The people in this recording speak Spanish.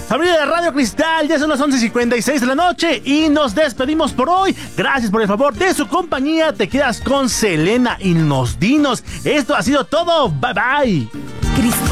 Familia de Radio Cristal, ya son las 11:56 de la noche y nos despedimos por hoy. Gracias por el favor de su compañía. Te quedas con Selena y los Dinos. Esto ha sido todo. Bye bye.